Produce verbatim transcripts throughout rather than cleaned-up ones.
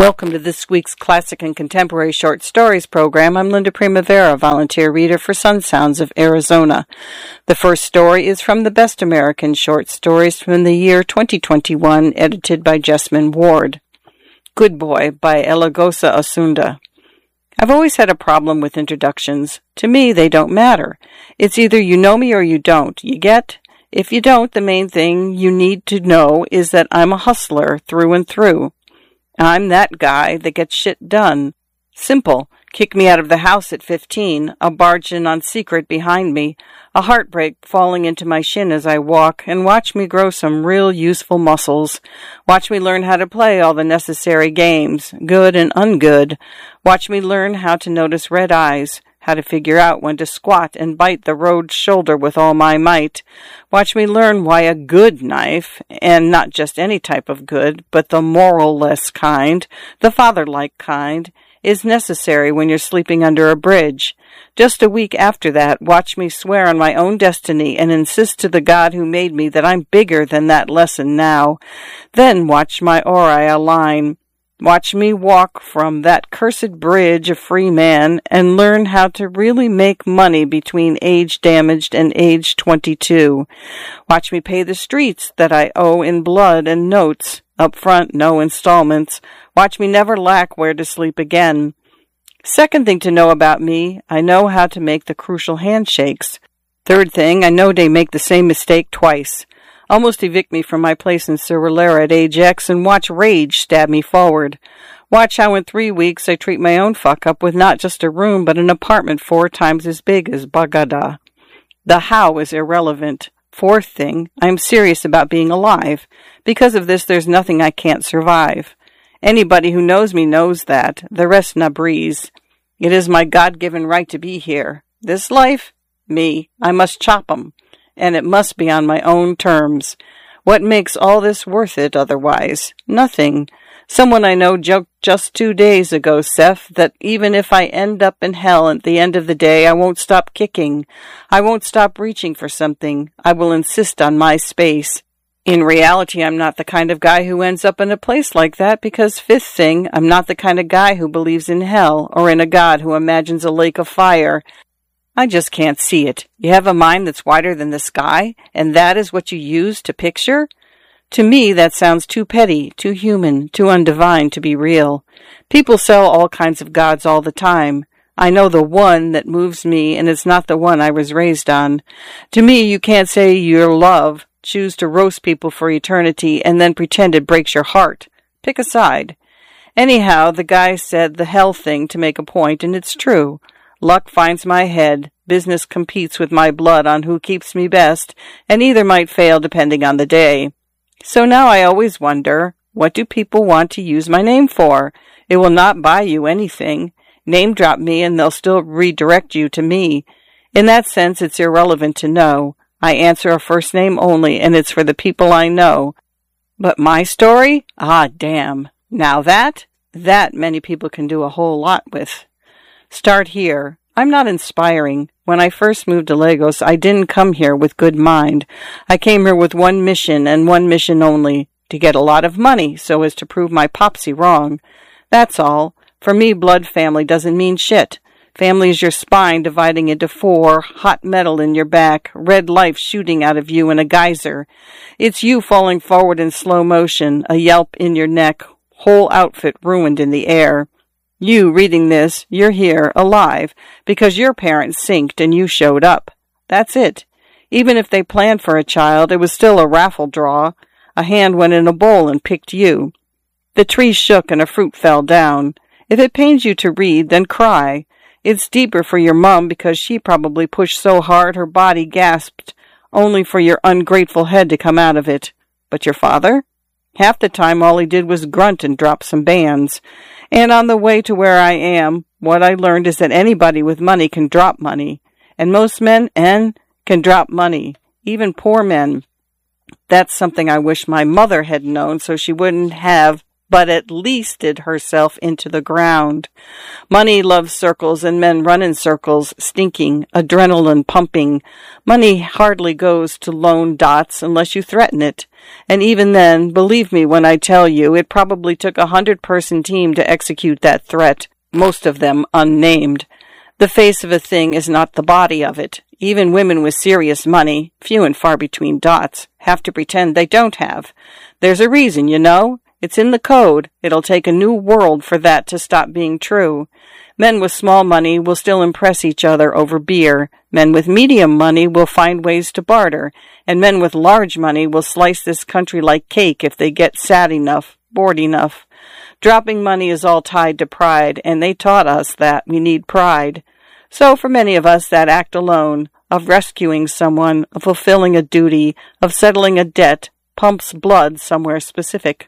Welcome to this week's Classic and Contemporary Short Stories program. I'm Linda Primavera, volunteer reader for Sun Sounds of Arizona. The first story is from the Best American Short Stories from the year twenty twenty-one, edited by Jessamine Ward. Good Boy by Elagosa Osunda. I've always had a problem with introductions. To me, they don't matter. It's either you know me or you don't. You get? If you don't, the main thing you need to know is that I'm a hustler through and through. I'm that guy that gets shit done. Simple. Kick me out of the house at fifteen, I'll barge in on secret behind me, a heartbreak falling into my shin as I walk, and watch me grow some real useful muscles. Watch me learn how to play all the necessary games, good and ungood. Watch me learn how to notice red eyes, how to figure out when to squat and bite the road shoulder with all my might. Watch me learn why a good knife, and not just any type of good, but the moral-less kind, the father-like kind, is necessary when you're sleeping under a bridge. Just a week after that, watch me swear on my own destiny and insist to the God who made me that I'm bigger than that lesson now. Then watch my aura align. Watch me walk from that cursed bridge a free man and learn how to really make money between age damaged and age twenty-two. Watch me pay the streets that I owe in blood and notes, up front, no installments. Watch me never lack where to sleep again. Second thing to know about me, I know how to make the crucial handshakes. Third thing, I know they make the same mistake twice. Almost evict me from my place in Cerulera at age X and watch rage stab me forward. Watch how in three weeks I treat my own fuck-up with not just a room but an apartment four times as big as Bagada. The how is irrelevant. Fourth thing, I am serious about being alive. Because of this, there's nothing I can't survive. Anybody who knows me knows that. The rest na breeze. It is my God-given right to be here. This life? Me. I must chop 'em. And it must be on my own terms. What makes all this worth it otherwise? Nothing. Someone I know joked just two days ago, Seth, that even if I end up in hell at the end of the day, I won't stop kicking. I won't stop reaching for something. I will insist on my space. In reality, I'm not the kind of guy who ends up in a place like that because, fifth thing, I'm not the kind of guy who believes in hell or in a God who imagines a lake of fire. I just can't see it. You have a mind that's wider than the sky, and that is what you use to picture? To me, that sounds too petty, too human, too undivine to be real. People sell all kinds of gods all the time. I know the one that moves me, and it's not the one I was raised on. To me, you can't say you're love, choose to roast people for eternity, and then pretend it breaks your heart. Pick a side. Anyhow, the guy said the hell thing to make a point, and it's true. Luck finds my head, business competes with my blood on who keeps me best, and either might fail depending on the day. So now I always wonder, what do people want to use my name for? It will not buy you anything. Name drop me and they'll still redirect you to me. In that sense, it's irrelevant to know. I answer a first name only, and it's for the people I know. But my story? Ah, damn. Now that? That many people can do a whole lot with. Start here. I'm not inspiring. When I first moved to Lagos, I didn't come here with good mind. I came here with one mission, and one mission only, to get a lot of money so as to prove my popsy wrong. That's all. For me, blood family doesn't mean shit. Family is your spine dividing into four, hot metal in your back, red life shooting out of you in a geyser. It's you falling forward in slow motion, a yelp in your neck, whole outfit ruined in the air. You, reading this, you're here, alive, because your parents synced and you showed up. That's it. Even if they planned for a child, it was still a raffle draw. A hand went in a bowl and picked you. The tree shook and a fruit fell down. If it pains you to read, then cry. It's deeper for your mum because she probably pushed so hard her body gasped, only for your ungrateful head to come out of it. But your father? Half the time all he did was grunt and drop some bands. And on the way to where I am, what I learned is that anybody with money can drop money. And most men, and can drop money. Even poor men. That's something I wish my mother had known so she wouldn't have but at least did herself into the ground. Money loves circles, and men run in circles, stinking, adrenaline pumping. Money hardly goes to lone dots unless you threaten it. And even then, believe me when I tell you, it probably took a hundred-person team to execute that threat, most of them unnamed. The face of a thing is not the body of it. Even women with serious money, few and far between dots, have to pretend they don't have. There's a reason, you know. It's in the code. It'll take a new world for that to stop being true. Men with small money will still impress each other over beer. Men with medium money will find ways to barter. And men with large money will slice this country like cake if they get sad enough, bored enough. Dropping money is all tied to pride, and they taught us that we need pride. So for many of us, that act alone, of rescuing someone, of fulfilling a duty, of settling a debt, pumps blood somewhere specific.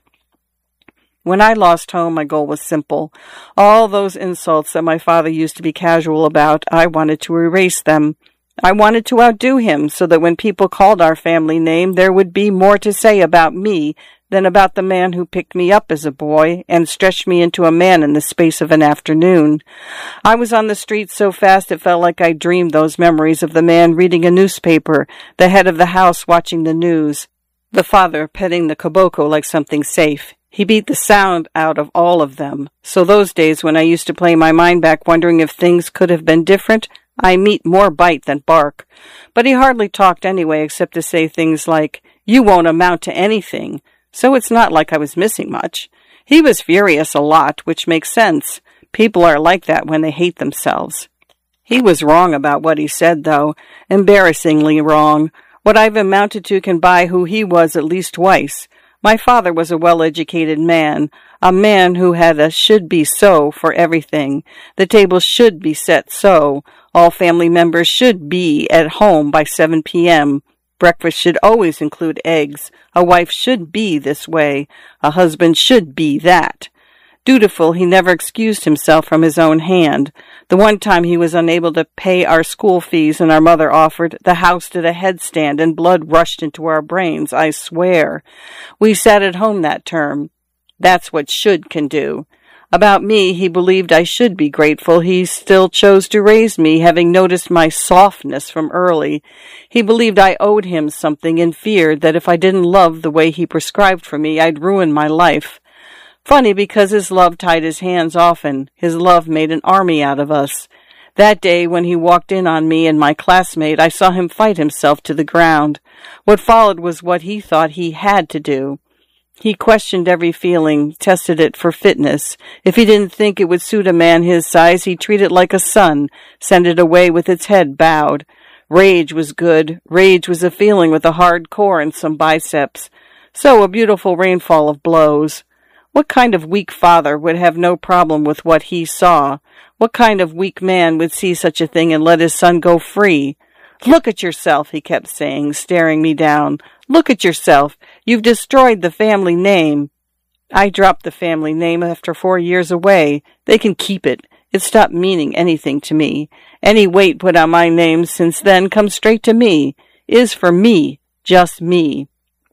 When I lost home, my goal was simple. All those insults that my father used to be casual about, I wanted to erase them. I wanted to outdo him so that when people called our family name, there would be more to say about me than about the man who picked me up as a boy and stretched me into a man in the space of an afternoon. I was on the street so fast it felt like I dreamed those memories of the man reading a newspaper, the head of the house watching the news, the father petting the koboko like something safe. He beat the sound out of all of them. So those days when I used to play my mind back wondering if things could have been different, I meet more bite than bark. But he hardly talked anyway except to say things like, "You won't amount to anything." So it's not like I was missing much. He was furious a lot, which makes sense. People are like that when they hate themselves. He was wrong about what he said, though. Embarrassingly wrong. What I've amounted to can buy who he was at least twice. My father was a well-educated man, a man who had a should-be-so for everything. The table should be set so. All family members should be at home by seven p.m. Breakfast should always include eggs. A wife should be this way. A husband should be that. Dutiful, he never excused himself from his own hand. The one time he was unable to pay our school fees and our mother offered, the house did a headstand and blood rushed into our brains, I swear. We sat at home that term. That's what should can do. About me, he believed I should be grateful. He still chose to raise me, having noticed my softness from early. He believed I owed him something and feared that if I didn't love the way he prescribed for me, I'd ruin my life. Funny, because his love tied his hands often. His love made an army out of us. That day, when he walked in on me and my classmate, I saw him fight himself to the ground. What followed was what he thought he had to do. He questioned every feeling, tested it for fitness. If he didn't think it would suit a man his size, he'd treat it like a son, send it away with its head bowed. Rage was good. Rage was a feeling with a hard core and some biceps. So a beautiful rainfall of blows. What kind of weak father would have no problem with what he saw? What kind of weak man would see such a thing and let his son go free? "Look at yourself," he kept saying, staring me down. "Look at yourself. You've destroyed the family name." I dropped the family name after four years away. They can keep it. It stopped meaning anything to me. Any weight put on my name since then comes straight to me, is for me, just me.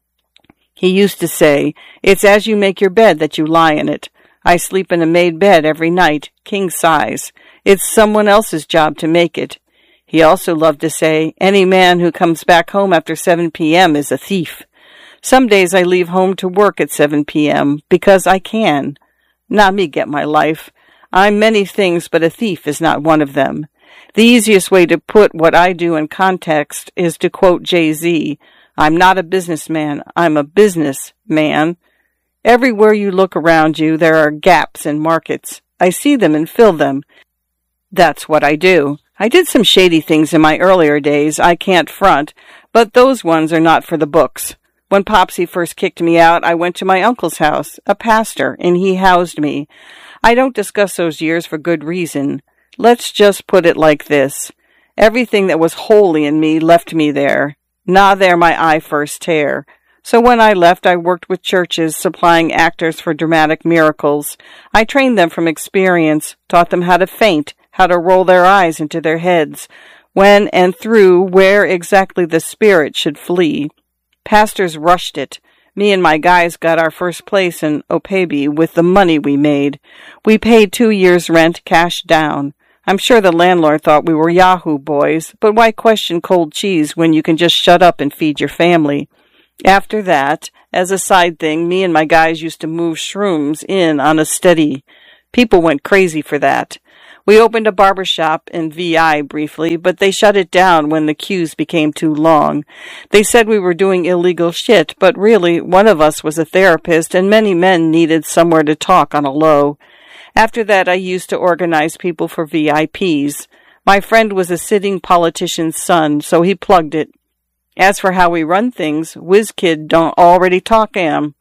He used to say, "It's as you make your bed that you lie in it." I sleep in a made bed every night, king size. It's someone else's job to make it. He also loved to say, "Any man who comes back home after seven p.m. is a thief." Some days I leave home to work at seven p.m. because I can. Not me get my life. I'm many things, but a thief is not one of them. The easiest way to put what I do in context is to quote Jay-Z, "I'm not a businessman, I'm a business man." Everywhere you look around you, there are gaps in markets. I see them and fill them. That's what I do. I did some shady things in my earlier days, I can't front, but those ones are not for the books. When Popsy first kicked me out, I went to my uncle's house, a pastor, and he housed me. I don't discuss those years for good reason. Let's just put it like this. Everything that was holy in me left me there. Nah, there my eye first tear. So when I left, I worked with churches, supplying actors for dramatic miracles. I trained them from experience, taught them how to faint, how to roll their eyes into their heads, when and through where exactly the spirit should flee. Pastors rushed it. Me and my guys got our first place in Opebe with the money we made. We paid two years' rent cash down. I'm sure the landlord thought we were Yahoo boys, but why question cold cheese when you can just shut up and feed your family? After that, as a side thing, me and my guys used to move shrooms in on a steady. People went crazy for that. We opened a barber shop in V I briefly, but they shut it down when the queues became too long. They said we were doing illegal shit, but really, one of us was a therapist, and many men needed somewhere to talk on a low. After that, I used to organize people for V I Ps. My friend was a sitting politician's son, so he plugged it. As for how we run things, WizKid don't already talk am.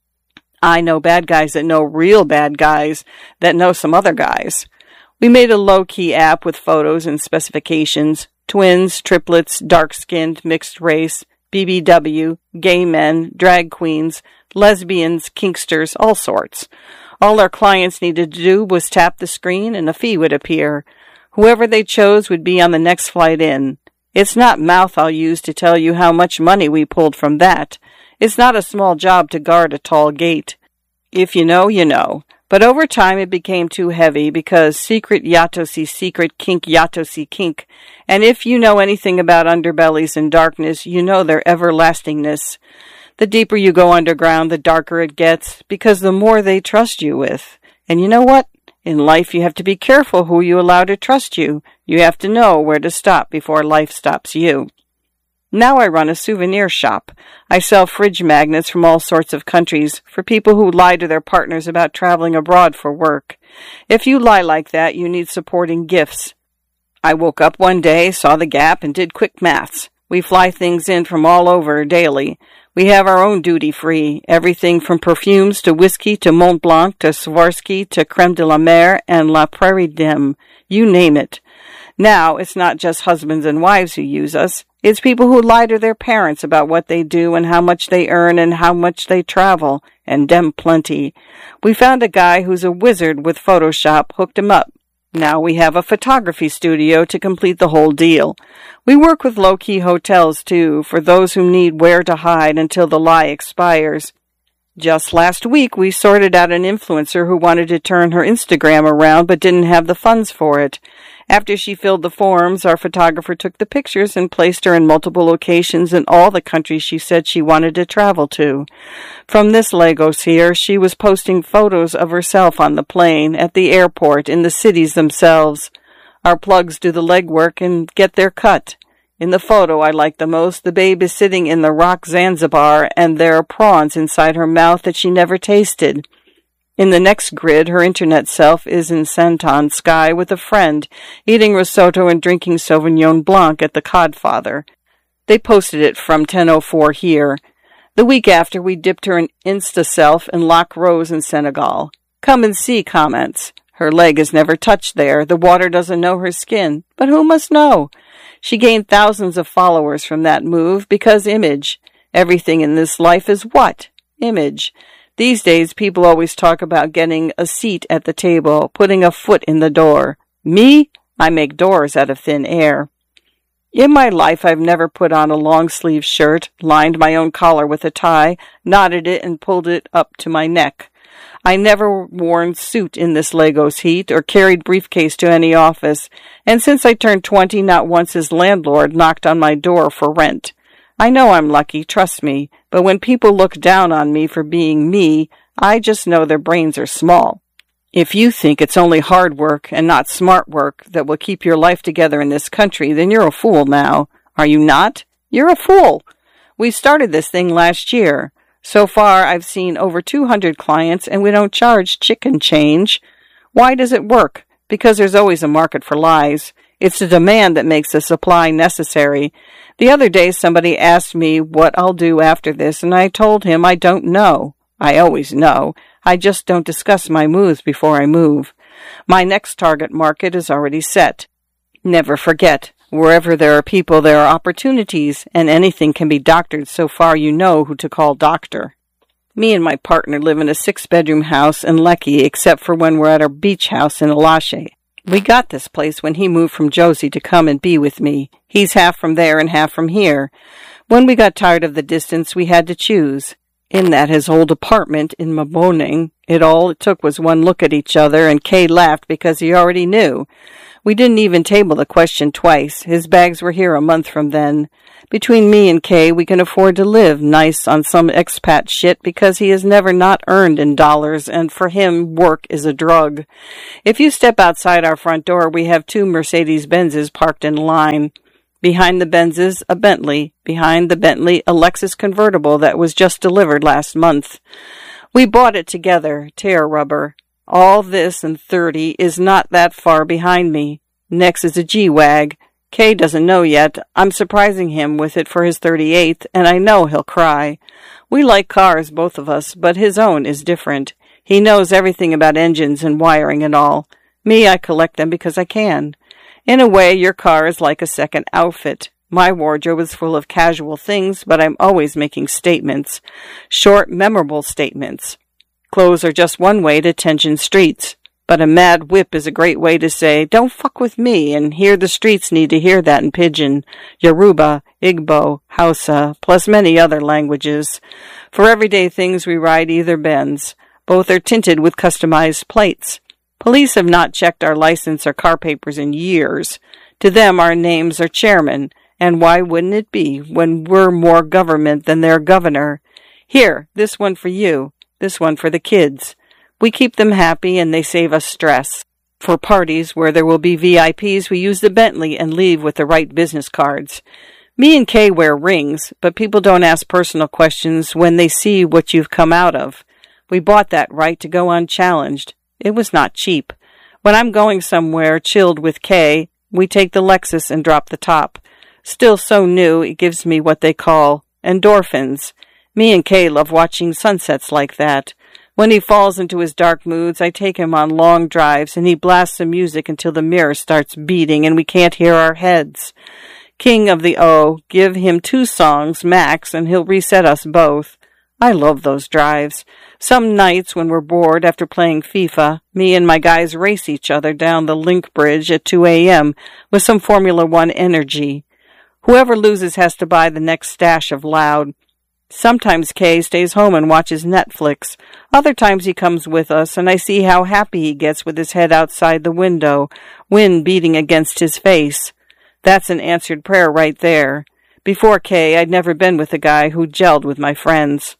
I know bad guys that know real bad guys that know some other guys. We made a low-key app with photos and specifications. Twins, triplets, dark-skinned, mixed race, B B W, gay men, drag queens, lesbians, kinksters, all sorts. All our clients needed to do was tap the screen and a fee would appear. Whoever they chose would be on the next flight in. It's not mouth I'll use to tell you how much money we pulled from that. It's not a small job to guard a tall gate. If you know, you know. But over time it became too heavy because secret Yatosi secret, kink Yatosi kink. And if you know anything about underbellies and darkness, you know their everlastingness. The deeper you go underground, the darker it gets, because the more they trust you with. And you know what? In life you have to be careful who you allow to trust you. You have to know where to stop before life stops you. Now I run a souvenir shop. I sell fridge magnets from all sorts of countries for people who lie to their partners about traveling abroad for work. If you lie like that, you need supporting gifts. I woke up one day, saw the gap, and did quick maths. We fly things in from all over daily. We have our own duty-free, everything from perfumes to whiskey to Mont Blanc to Swarovski to Creme de la Mer and La Prairie Dame. You name it. Now, it's not just husbands and wives who use us. It's people who lie to their parents about what they do and how much they earn and how much they travel, and dem plenty. We found a guy who's a wizard with Photoshop, hooked him up. Now we have a photography studio to complete the whole deal. We work with low-key hotels, too, for those who need where to hide until the lie expires. Just last week, we sorted out an influencer who wanted to turn her Instagram around but didn't have the funds for it. After she filled the forms, our photographer took the pictures and placed her in multiple locations in all the countries she said she wanted to travel to. From this Lagos here, she was posting photos of herself on the plane, at the airport, in the cities themselves. Our plugs do the legwork and get their cut. In the photo I like the most, the babe is sitting in the rock Zanzibar, and there are prawns inside her mouth that she never tasted. In the next grid, her internet self is in Santon Sky with a friend, eating risotto and drinking Sauvignon Blanc at the Codfather. They posted it from ten oh four here. The week after, we dipped her in Insta-self in Lac Rose in Senegal. Come and see comments. Her leg is never touched there. The water doesn't know her skin. But who must know? She gained thousands of followers from that move because image. Everything in this life is what? Image. These days, people always talk about getting a seat at the table, putting a foot in the door. Me? I make doors out of thin air. In my life, I've never put on a long-sleeve shirt, lined my own collar with a tie, knotted it, and pulled it up to my neck. I never worn suit in this Lagos heat or carried briefcase to any office, and since I turned twenty, not once has landlord knocked on my door for rent. I know I'm lucky, trust me, but when people look down on me for being me, I just know their brains are small. If you think it's only hard work and not smart work that will keep your life together in this country, then you're a fool now. Are you not? You're a fool. We started this thing last year. So far, I've seen over two hundred clients, and we don't charge chicken change. Why does it work? Because there's always a market for lies. It's the demand that makes the supply necessary. The other day, somebody asked me what I'll do after this, and I told him I don't know. I always know. I just don't discuss my moves before I move. My next target market is already set. Never forget, wherever there are people, there are opportunities, and anything can be doctored so far you know who to call doctor. Me and my partner live in a six-bedroom house in Lekki, except for when we're at our beach house in Alashe. We got this place when he moved from Josie to come and be with me. He's half from there and half from here. When we got tired of the distance, we had to choose. in that his old apartment in Maboning. It all it took was one look at each other, and Kay laughed because he already knew. We didn't even table the question twice. His bags were here a month from then. Between me and Kay, we can afford to live nice on some expat shit because he has never not earned in dollars, and for him, work is a drug. If you step outside our front door, we have two Mercedes-Benzes parked in line. Behind the Benzes, a Bentley. Behind the Bentley, a Lexus convertible that was just delivered last month. We bought it together, tear rubber. All this and thirty is not that far behind me. Next is a G-Wag. Kay doesn't know yet. I'm surprising him with it for his thirty-eighth, and I know he'll cry. We like cars, both of us, but his own is different. He knows everything about engines and wiring and all. Me, I collect them because I can. In a way, your car is like a second outfit. My wardrobe is full of casual things, but I'm always making statements. Short, memorable statements. Clothes are just one way to tension streets. But a mad whip is a great way to say, don't fuck with me, and here the streets need to hear that in Pidgin, Yoruba, Igbo, Hausa, plus many other languages. For everyday things we ride either Benz. Both are tinted with customized plates. Police have not checked our license or car papers in years. To them our names are chairman, and why wouldn't it be when we're more government than their governor? Here, this one for you, this one for the kids. We keep them happy and they save us stress. For parties where there will be V I Ps, we use the Bentley and leave with the right business cards. Me and Kay wear rings, but people don't ask personal questions when they see what you've come out of. We bought that right to go unchallenged. It was not cheap. When I'm going somewhere chilled with Kay, we take the Lexus and drop the top. Still so new, it gives me what they call endorphins. Me and Kay love watching sunsets like that. When he falls into his dark moods, I take him on long drives, and he blasts the music until the mirror starts beating and we can't hear our heads. King of the O, give him two songs, max, and he'll reset us both. I love those drives. Some nights when we're bored after playing FIFA, me and my guys race each other down the Link Bridge at two a.m. with some Formula One energy. Whoever loses has to buy the next stash of Loud. Sometimes Kay stays home and watches Netflix. Other times he comes with us, and I see how happy he gets with his head outside the window, wind beating against his face. That's an answered prayer right there. Before Kay, I'd never been with a guy who gelled with my friends.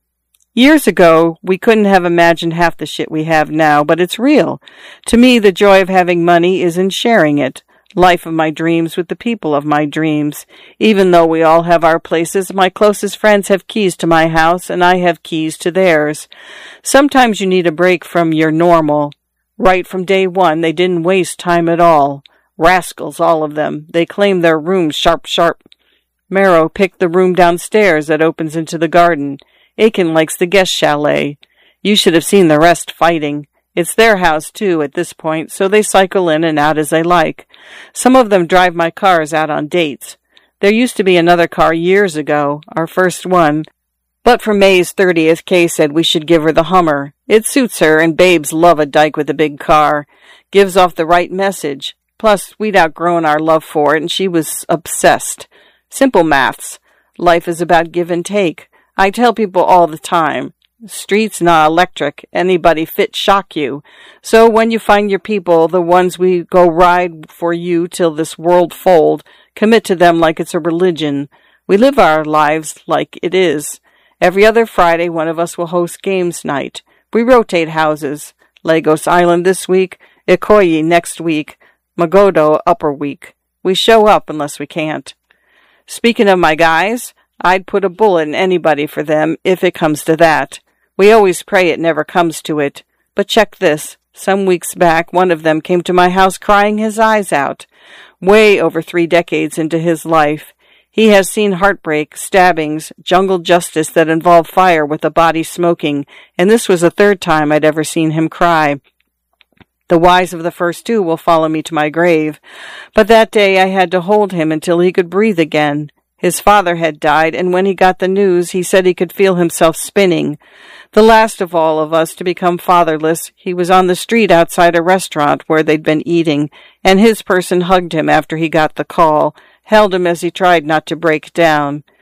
Years ago, we couldn't have imagined half the shit we have now, but it's real. To me, the joy of having money is in sharing it. Life of my dreams with the people of my dreams. Even though we all have our places, my closest friends have keys to my house, and I have keys to theirs. Sometimes you need a break from your normal. Right from day one, they didn't waste time at all. Rascals, all of them. They claimed their rooms sharp, sharp. Marrow picked the room downstairs that opens into the garden. Aiken likes the guest chalet. You should have seen the rest fighting. It's their house, too, at this point, so they cycle in and out as they like. Some of them drive my cars out on dates. There used to be another car years ago, our first one. But for May's thirtieth, Kay said we should give her the Hummer. It suits her, and babes love a dyke with a big car. Gives off the right message. Plus, we'd outgrown our love for it, and she was obsessed. Simple maths. Life is about give and take. I tell people all the time, streets not electric, anybody fit shock you. So when you find your people, the ones we go ride for you till this world fold, commit to them like it's a religion. We live our lives like it is. Every other Friday, one of us will host games night. We rotate houses. Lagos Island this week, Ikoyi next week, Magodo upper week. We show up unless we can't. Speaking of my guys, I'd put a bullet in anybody for them if it comes to that. We always pray it never comes to it. But check this. Some weeks back, one of them came to my house crying his eyes out. Way over three decades into his life. He has seen heartbreak, stabbings, jungle justice that involved fire with a body smoking, and this was the third time I'd ever seen him cry. The whys of the first two will follow me to my grave. But that day I had to hold him until he could breathe again. His father had died, and when he got the news, he said he could feel himself spinning. The last of all of us to become fatherless, he was on the street outside a restaurant where they'd been eating, and his person hugged him after he got the call, held him as he tried not to break down.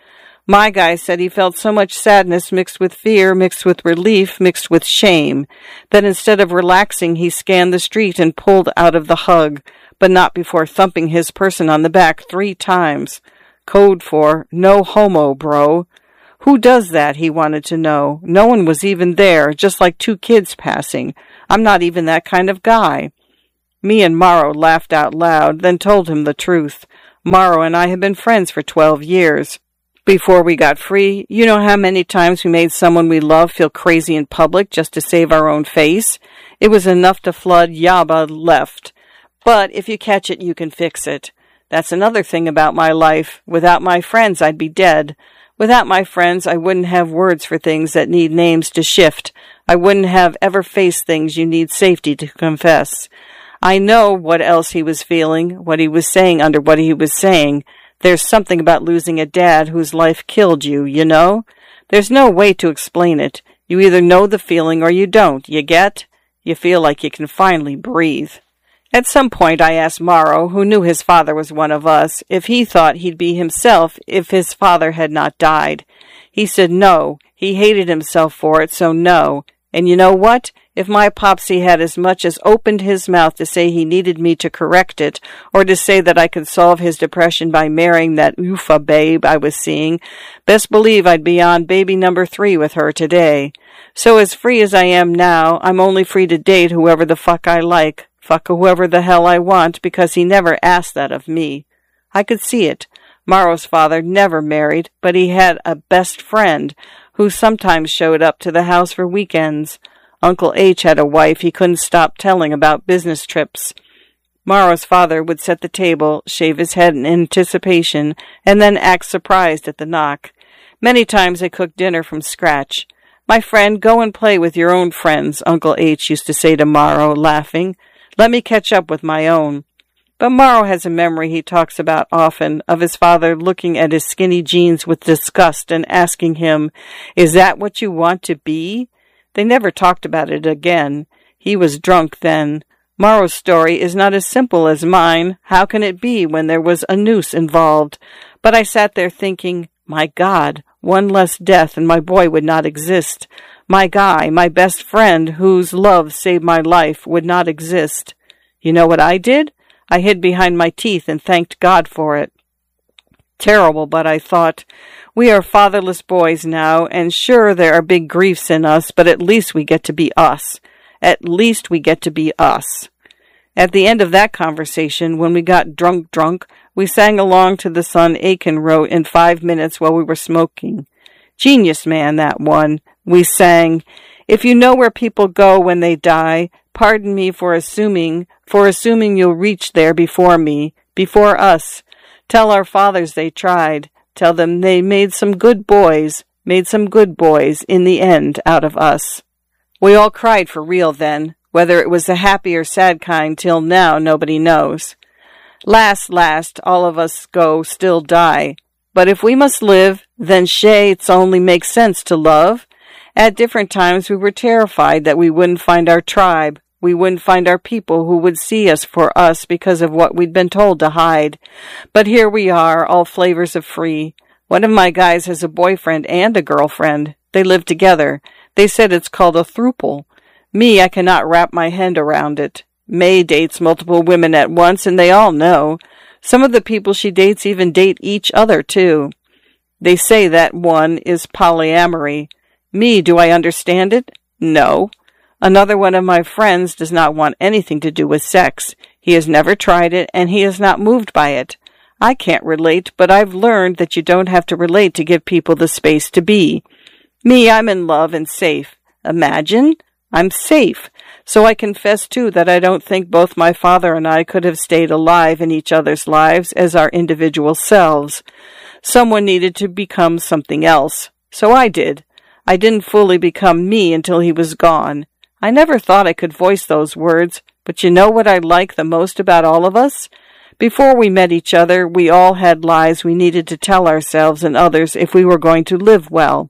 My guy said he felt so much sadness mixed with fear, mixed with relief, mixed with shame, that instead of relaxing, he scanned the street and pulled out of the hug, but not before thumping his person on the back three times. Code for, no homo, bro. Who does that, he wanted to know. No one was even there, just like two kids passing. I'm not even that kind of guy. Me and Morrow laughed out loud, then told him the truth. Morrow and I had been friends for twelve years. Before we got free, you know how many times we made someone we love feel crazy in public just to save our own face? It was enough to flood Yaba left. But if you catch it, you can fix it. That's another thing about my life. Without my friends, I'd be dead. Without my friends, I wouldn't have words for things that need names to shift. I wouldn't have ever faced things you need safety to confess. I know what else he was feeling, what he was saying under what he was saying. There's something about losing a dad whose life killed you, you know? There's no way to explain it. You either know the feeling or you don't, you get? You feel like you can finally breathe. At some point I asked Morrow, who knew his father was one of us, if he thought he'd be himself if his father had not died. He said no, he hated himself for it, so no. And you know what? If my popsy had as much as opened his mouth to say he needed me to correct it, or to say that I could solve his depression by marrying that Ufa babe I was seeing, best believe I'd be on baby number three with her today. So as free as I am now, I'm only free to date whoever the fuck I like. Fuck whoever the hell I want, because he never asked that of me. I could see it. Morrow's father never married, but he had a best friend who sometimes showed up to the house for weekends. Uncle H had a wife he couldn't stop telling about business trips. Morrow's father would set the table, shave his head in anticipation, and then act surprised at the knock. Many times they cooked dinner from scratch. My friend, go and play with your own friends, Uncle H used to say to Morrow, laughing. Let me catch up with my own. But Morrow has a memory he talks about often of his father looking at his skinny jeans with disgust and asking him, "Is that what you want to be?" They never talked about it again. He was drunk then. Morrow's story is not as simple as mine. How can it be when there was a noose involved? But I sat there thinking, my God, one less death and my boy would not exist. My guy, my best friend, whose love saved my life, would not exist. You know what I did? I hid behind my teeth and thanked God for it. Terrible, but I thought, we are fatherless boys now, and sure there are big griefs in us, but at least we get to be us. At least we get to be us. At the end of that conversation, when we got drunk drunk, we sang along to the song Aiken wrote in five minutes while we were smoking. Genius man, that one. We sang, "If you know where people go when they die, pardon me for assuming, for assuming you'll reach there before me, before us. Tell our fathers they tried. Tell them they made some good boys, made some good boys in the end out of us." We all cried for real then. Whether it was the happy or sad kind till now, nobody knows. Last, last, all of us go still die. But if we must live, then shay, it's only makes sense to love. At different times we were terrified that we wouldn't find our tribe. We wouldn't find our people who would see us for us because of what we'd been told to hide. But here we are, all flavors of free. One of my guys has a boyfriend and a girlfriend. They live together. They said it's called a throuple. Me, I cannot wrap my head around it. May dates multiple women at once, and they all know. Some of the people she dates even date each other, too. They say that one is polyamory. Me, do I understand it? No. Another one of my friends does not want anything to do with sex. He has never tried it, and he is not moved by it. I can't relate, but I've learned that you don't have to relate to give people the space to be. Me, I'm in love and safe. Imagine? I'm safe. So I confess, too, that I don't think both my father and I could have stayed alive in each other's lives as our individual selves. Someone needed to become something else. So I did. I didn't fully become me until he was gone. I never thought I could voice those words, but you know what I like the most about all of us? Before we met each other, we all had lies we needed to tell ourselves and others if we were going to live well.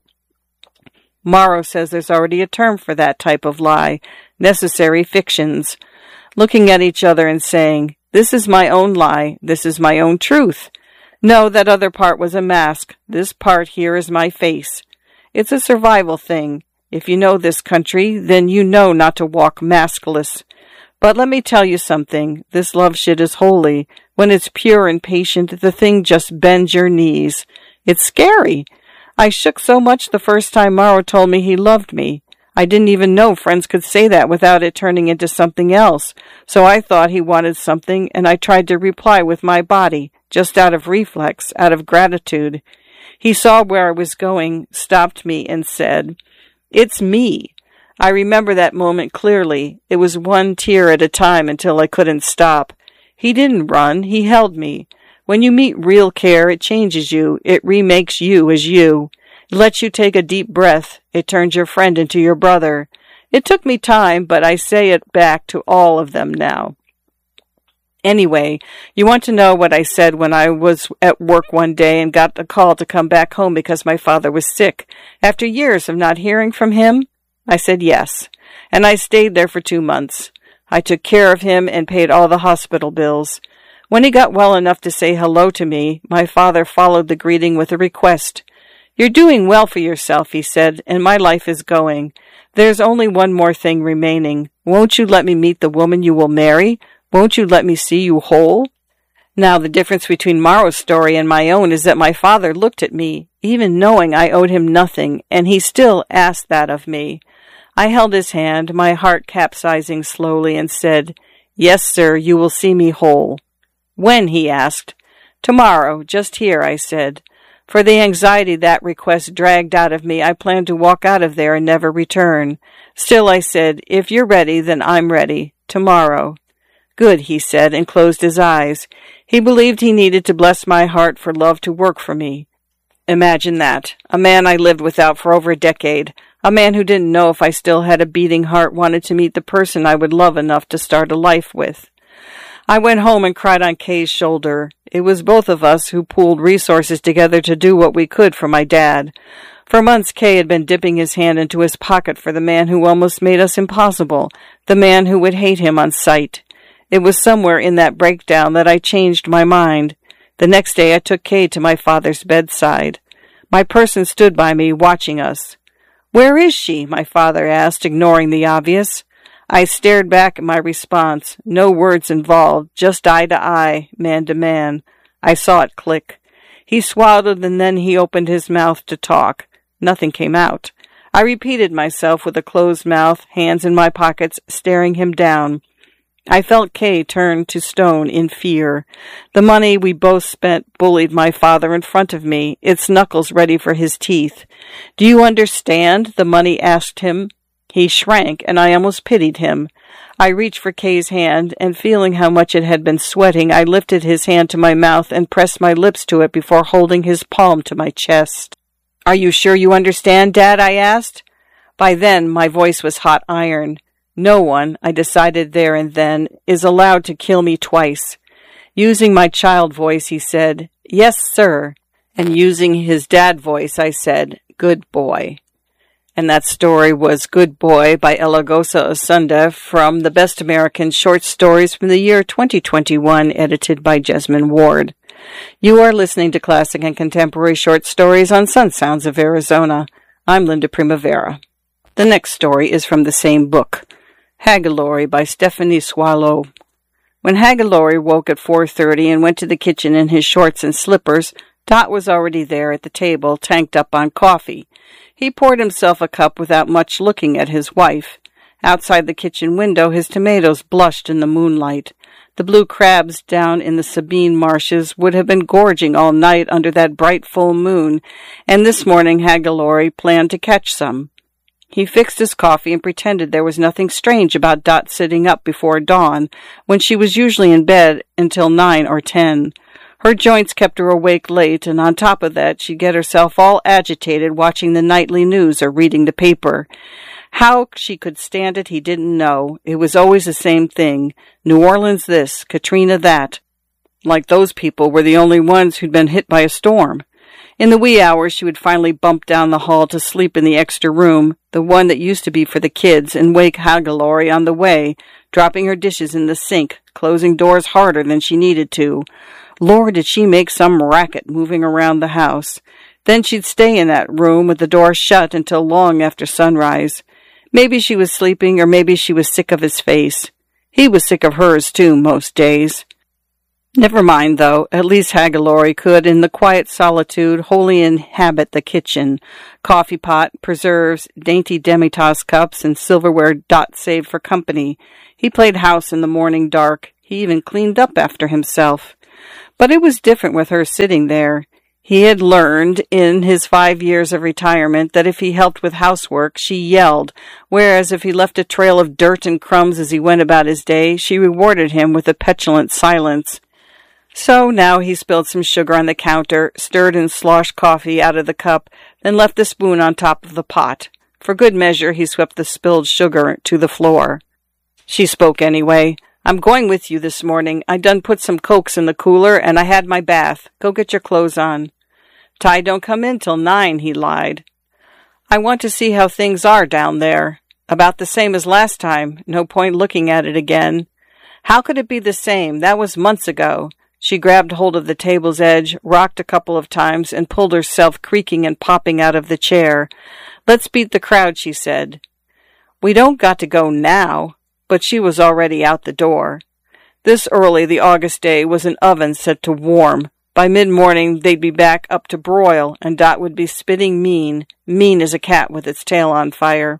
Morrow says there's already a term for that type of lie, necessary fictions. Looking at each other and saying, this is my own lie, this is my own truth. No, that other part was a mask. This part here is my face. It's a survival thing. If you know this country, then you know not to walk maskless. But let me tell you something. This love shit is holy. When it's pure and patient, the thing just bends your knees. It's scary. I shook so much the first time Morrow told me he loved me. I didn't even know friends could say that without it turning into something else. So I thought he wanted something, and I tried to reply with my body, just out of reflex, out of gratitude. He saw where I was going, stopped me, and said, "It's me." I remember that moment clearly. It was one tear at a time until I couldn't stop. He didn't run. He held me. When you meet real care, it changes you. It remakes you as you. It lets you take a deep breath. It turns your friend into your brother. It took me time, but I say it back to all of them now. Anyway, you want to know what I said when I was at work one day and got the call to come back home because my father was sick? After years of not hearing from him, I said yes, and I stayed there for two months. I took care of him and paid all the hospital bills. When he got well enough to say hello to me, my father followed the greeting with a request. "You're doing well for yourself," he said, "and my life is going. There's only one more thing remaining. Won't you let me meet the woman you will marry? Won't you let me see you whole?" Now, the difference between Morrow's story and my own is that my father looked at me, even knowing I owed him nothing, and he still asked that of me. I held his hand, my heart capsizing slowly, and said, "Yes, sir, you will see me whole." "When?" he asked. "Tomorrow, just here," I said. For the anxiety that request dragged out of me, I planned to walk out of there and never return. Still, I said, "If you're ready, then I'm ready. Tomorrow." "Good," he said, and closed his eyes. He believed he needed to bless my heart for love to work for me. Imagine that. A man I lived without for over a decade. A man who didn't know if I still had a beating heart wanted to meet the person I would love enough to start a life with. I went home and cried on Kay's shoulder. It was both of us who pooled resources together to do what we could for my dad. For months, Kay had been dipping his hand into his pocket for the man who almost made us impossible, the man who would hate him on sight. It was somewhere in that breakdown that I changed my mind. The next day I took Kay to my father's bedside. My person stood by me, watching us. "Where is she?" my father asked, ignoring the obvious. I stared back at my response. No words involved, just eye to eye, man to man. I saw it click. He swallowed, and then he opened his mouth to talk. Nothing came out. I repeated myself with a closed mouth, hands in my pockets, staring him down. I felt Kay turn to stone in fear. The money we both spent bullied my father in front of me, its knuckles ready for his teeth. "Do you understand?" the money asked him. He shrank, and I almost pitied him. I reached for Kay's hand, and feeling how much it had been sweating, I lifted his hand to my mouth and pressed my lips to it before holding his palm to my chest. "Are you sure you understand, Dad?" I asked. By then, my voice was hot iron. No one, I decided there and then, is allowed to kill me twice. Using my child voice, he said, "Yes, sir." And using his dad voice, I said, "Good boy." And that story was Good Boy by Elagosa Osunda from the Best American Short Stories from the year twenty twenty-one, edited by Jesmyn Ward. You are listening to Classic and Contemporary Short Stories on Sun Sounds of Arizona. I'm Linda Primavera. The next story is from the same book, Hagalori by Stephanie Swallow. When Hagalori woke at four thirty and went to the kitchen in his shorts and slippers, Dot was already there at the table, tanked up on coffee. He poured himself a cup without much looking at his wife. Outside the kitchen window, his tomatoes blushed in the moonlight. The blue crabs down in the Sabine marshes would have been gorging all night under that bright full moon, and this morning Hagalori planned to catch some. He fixed his coffee and pretended there was nothing strange about Dot sitting up before dawn, when she was usually in bed until nine or ten. Her joints kept her awake late, and on top of that, she'd get herself all agitated watching the nightly news or reading the paper. How she could stand it, he didn't know. It was always the same thing. New Orleans this, Katrina that. Like those people were the only ones who'd been hit by a storm. In the wee hours, she would finally bump down the hall to sleep in the extra room, the one that used to be for the kids, and wake Hagalori on the way, dropping her dishes in the sink, closing doors harder than she needed to. Lord, did she make some racket moving around the house. Then she'd stay in that room with the door shut until long after sunrise. Maybe she was sleeping, or maybe she was sick of his face. He was sick of hers, too, most days. Never mind, though. At least Hagalori could, in the quiet solitude, wholly inhabit the kitchen. Coffee pot, preserves, dainty demi-tasse cups, and silverware Dot saved for company. He played house in the morning dark. He even cleaned up after himself. But it was different with her sitting there. He had learned in his five years of retirement that if he helped with housework, she yelled, whereas if he left a trail of dirt and crumbs as he went about his day, she rewarded him with a petulant silence. So now he spilled some sugar on the counter, stirred and sloshed coffee out of the cup, then left the spoon on top of the pot. For good measure, he swept the spilled sugar to the floor. She spoke anyway. I'm going with you this morning. I done put some cokes in the cooler, and I had my bath. Go get your clothes on. Ty don't come in till nine, he lied. I want to see how things are down there. About the same as last time. No point looking at it again. How could it be the same? That was months ago. She grabbed hold of the table's edge, rocked a couple of times, and pulled herself creaking and popping out of the chair. Let's beat the crowd, she said. We don't got to go now. But she was already out the door. This early, the August day was an oven set to warm. By mid-morning, they'd be back up to broil, and Dot would be spitting mean, mean as a cat with its tail on fire.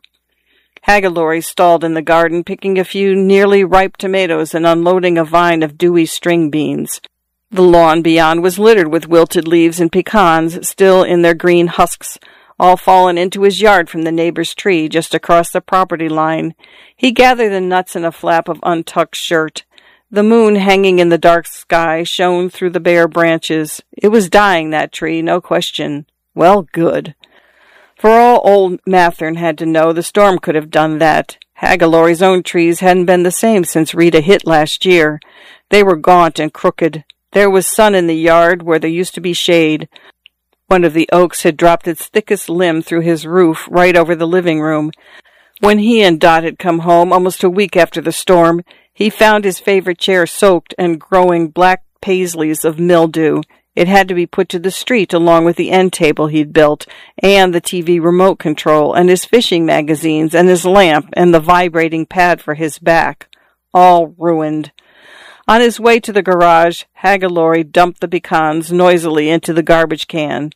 Hagalori stalled in the garden, picking a few nearly ripe tomatoes and unloading a vine of dewy string beans. The lawn beyond was littered with wilted leaves and pecans, still in their green husks, all fallen into his yard from the neighbor's tree just across the property line. He gathered the nuts in a flap of untucked shirt. The moon, hanging in the dark sky, shone through the bare branches. It was dying, that tree, no question. Well, good. For all old Mathern had to know, the storm could have done that. Hagalori's own trees hadn't been the same since Rita hit last year. They were gaunt and crooked. There was sun in the yard where there used to be shade. One of the oaks had dropped its thickest limb through his roof right over the living room. When he and Dot had come home, almost a week after the storm, he found his favorite chair soaked and growing black paisleys of mildew. It had to be put to the street along with the end table he'd built, and the T V remote control, and his fishing magazines, and his lamp, and the vibrating pad for his back. All ruined. On his way to the garage, Hagalori dumped the pecans noisily into the garbage can.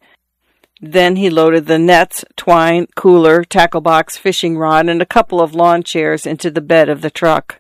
Then he loaded the nets, twine, cooler, tackle box, fishing rod, and a couple of lawn chairs into the bed of the truck.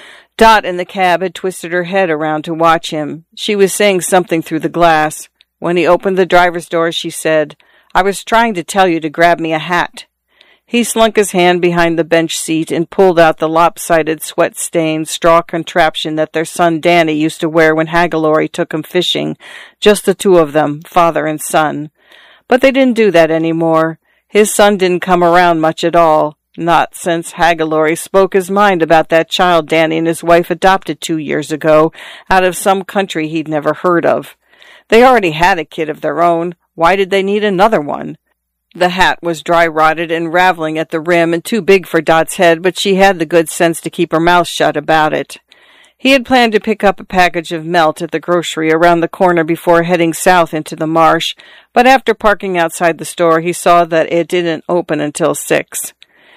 Dot in the cab had twisted her head around to watch him. She was saying something through the glass. When he opened the driver's door, she said, I was trying to tell you to grab me a hat. He slunk his hand behind the bench seat and pulled out the lopsided, sweat-stained straw contraption that their son Danny used to wear when Hagalori took him fishing, just the two of them, father and son. But they didn't do that any more. His son didn't come around much at all, not since Hagalori spoke his mind about that child Danny and his wife adopted two years ago out of some country he'd never heard of. They already had a kid of their own. Why did they need another one? The hat was dry-rotted and raveling at the rim and too big for Dot's head, but she had the good sense to keep her mouth shut about it. He had planned to pick up a package of melt at the grocery around the corner before heading south into the marsh, but after parking outside the store, he saw that it didn't open until six.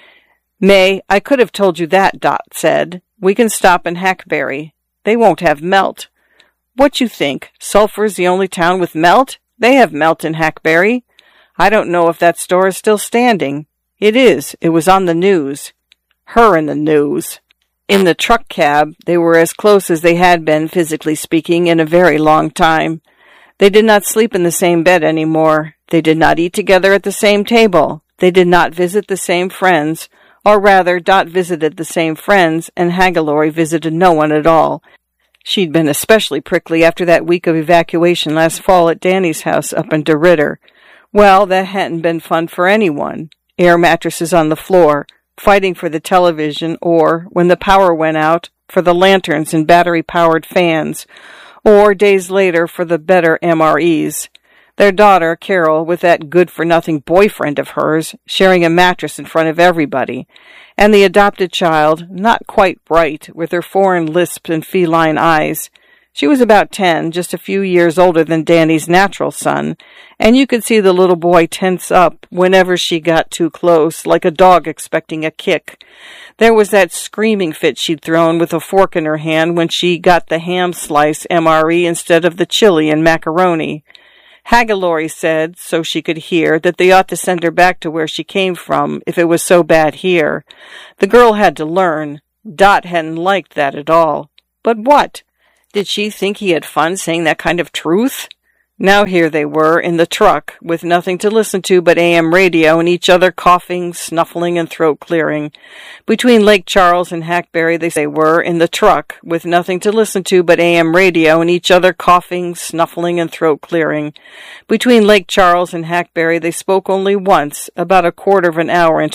May, I could have told you that, Dot said. We can stop in Hackberry. They won't have melt. What you think? Sulphur's the only town with melt? They have melt in Hackberry. I don't know if that store is still standing. It is. It was on the news. Her in the news. In the truck cab, they were as close as they had been, physically speaking, in a very long time. They did not sleep in the same bed any more. They did not eat together at the same table. They did not visit the same friends, or rather, Dot visited the same friends, and Hagalori visited no one at all. She'd been especially prickly after that week of evacuation last fall at Danny's house up in DeRitter. Well, that hadn't been fun for anyone. Air mattresses on the floor, fighting for the television, or, when the power went out, for the lanterns and battery-powered fans, or, days later, for the better M R Es. Their daughter, Carol, with that good-for-nothing boyfriend of hers, sharing a mattress in front of everybody, and the adopted child, not quite bright, with her foreign lisp and feline eyes. She was about ten, just a few years older than Danny's natural son, and you could see the little boy tense up whenever she got too close, like a dog expecting a kick. There was that screaming fit she'd thrown with a fork in her hand when she got the ham slice M R E instead of the chili and macaroni. Haggalori said, so she could hear, that they ought to send her back to where she came from if it was so bad here. The girl had to learn. Dot hadn't liked that at all. But what? Did she think he had fun saying that kind of truth? Now here they were, in the truck, with nothing to listen to but A M radio and each other coughing, snuffling, and throat-clearing. Between Lake Charles and Hackberry they were, in the truck, with nothing to listen to but A M radio and each other coughing, snuffling, and throat-clearing. Between Lake Charles and Hackberry they spoke only once, about a quarter of an hour into